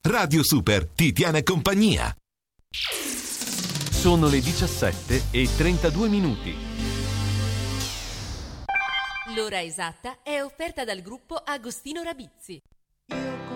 Radio Super ti tiene compagnia. Sono le 17:32. L'ora esatta è offerta dal gruppo Agostino Rabizzi.